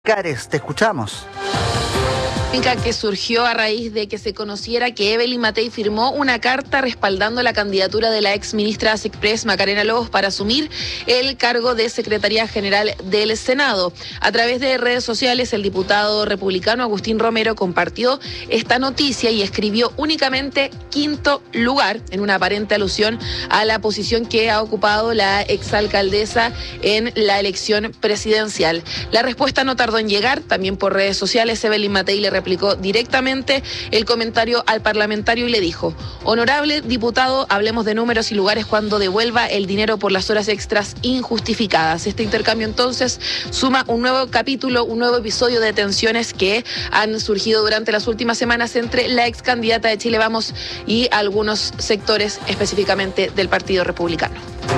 Cares, te escuchamos. Que surgió a raíz de que se conociera que Evelyn Matei firmó una carta respaldando la candidatura de la ex ministra Sicpress Macarena Lobos para asumir el cargo de Secretaría General del Senado. A través de redes sociales, el diputado republicano Agustín Romero compartió esta noticia y escribió únicamente quinto lugar, en una aparente alusión a la posición que ha ocupado la exalcaldesa en la elección presidencial. La respuesta no tardó en llegar, también por redes sociales. Evelyn Matei le replicó directamente el comentario al parlamentario y le dijo: honorable diputado, hablemos de números y lugares cuando devuelva el dinero por las horas extras injustificadas. Este intercambio entonces suma un nuevo capítulo, un nuevo episodio de tensiones que han surgido durante las últimas semanas entre la ex candidata de Chile Vamos y algunos sectores específicamente del Partido Republicano.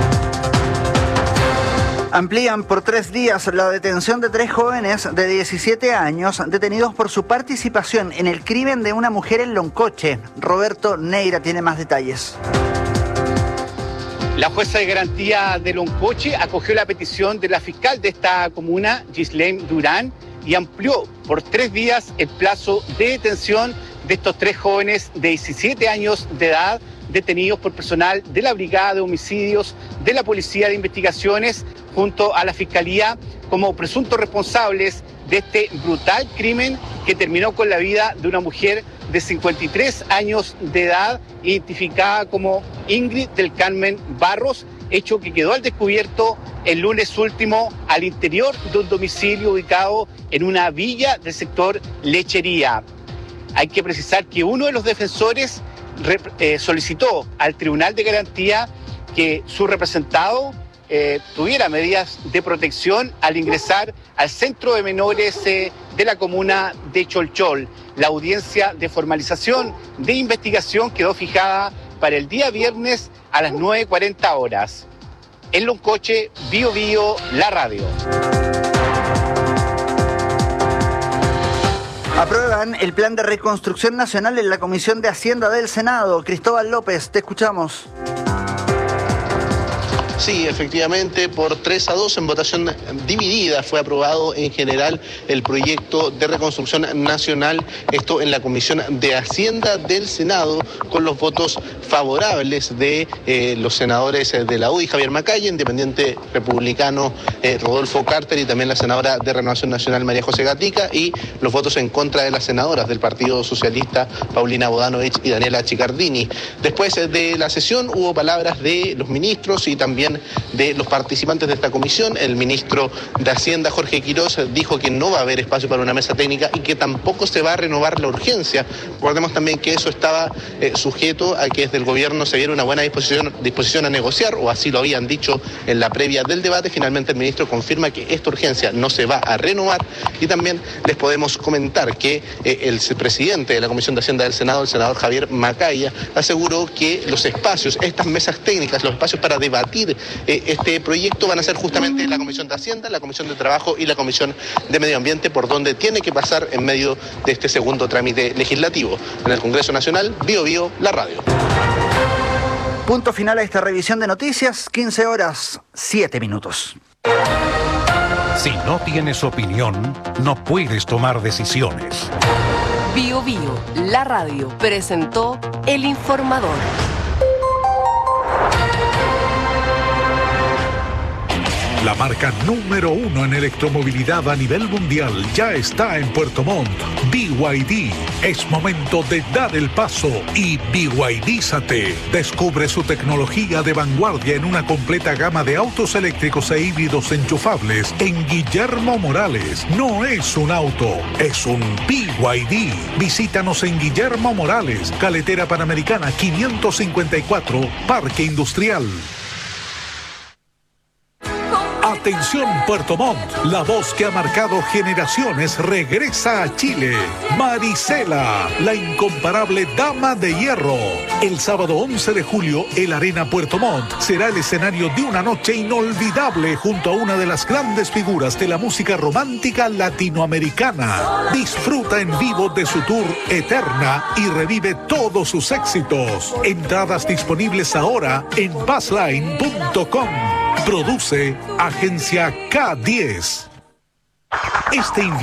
Amplían por 3 días la detención de 3 jóvenes de 17 años detenidos por su participación en el crimen de una mujer en Loncoche. Roberto Neira tiene más detalles. La jueza de garantía de Loncoche acogió la petición de la fiscal de esta comuna, Ghislaine Durán, y amplió por 3 días el plazo de detención de estos 3 jóvenes de 17 años de edad detenidos por personal de la Brigada de Homicidios de la Policía de Investigaciones junto a la Fiscalía como presuntos responsables de este brutal crimen que terminó con la vida de una mujer de 53 años de edad, identificada como Ingrid del Carmen Barros, hecho que quedó al descubierto el lunes último al interior de un domicilio ubicado en una villa del sector Lechería. Hay que precisar que uno de los defensores solicitó al Tribunal de Garantía que su representado tuviera medidas de protección al ingresar al centro de menores de la comuna de Cholchol. La audiencia de formalización de investigación quedó fijada para el día viernes a las 9:40 horas. En Loncoche, Bio Bio, la radio. Aprueban el plan de reconstrucción nacional en la Comisión de Hacienda del Senado. Cristóbal López, te escuchamos. Sí, efectivamente, por 3-2 en votación dividida fue aprobado en general el proyecto de reconstrucción nacional, esto en la Comisión de Hacienda del Senado, con los votos favorables de los senadores de la UDI, Javier Macaya, independiente republicano Rodolfo Carter, y también la senadora de Renovación Nacional, María José Gatica, y los votos en contra de las senadoras del Partido Socialista, Paulina Bodanovich y Daniela Chicardini. Después de la sesión hubo palabras de los ministros y también de los participantes de esta comisión. El ministro de Hacienda, Jorge Quirós, dijo que no va a haber espacio para una mesa técnica y que tampoco se va a renovar la urgencia. Recordemos también que eso estaba sujeto a que desde el gobierno se viera una buena disposición a negociar, o así lo habían dicho en la previa del debate. Finalmente el ministro confirma que esta urgencia no se va a renovar, y también les podemos comentar que el presidente de la Comisión de Hacienda del Senado, el senador Javier Macaya, aseguró que los espacios, estas mesas técnicas, los espacios para debatir este proyecto van a ser justamente la Comisión de Hacienda, la Comisión de Trabajo y la Comisión de Medio Ambiente, por donde tiene que pasar en medio de este segundo trámite legislativo. En el Congreso Nacional, Bio Bio, la radio. Punto final a esta revisión de noticias, 15 horas, 7 minutos. Si no tienes opinión, no puedes tomar decisiones. Bio Bio, la radio, presentó El Informador. La marca número 1 en electromovilidad a nivel mundial ya está en Puerto Montt. BYD. Es momento de dar el paso y BYDízate. Descubre su tecnología de vanguardia en una completa gama de autos eléctricos e híbridos enchufables en Guillermo Morales. No es un auto, es un BYD. Visítanos en Guillermo Morales, Carretera Panamericana 554, Parque Industrial. Atención Puerto Montt, la voz que ha marcado generaciones regresa a Chile. Marisela, la incomparable dama de hierro. El sábado 11 de julio, el Arena Puerto Montt será el escenario de una noche inolvidable junto a una de las grandes figuras de la música romántica latinoamericana. Disfruta en vivo de su tour Eterna y revive todos sus éxitos. Entradas disponibles ahora en buzzline.com. Produce Agencia K10. Este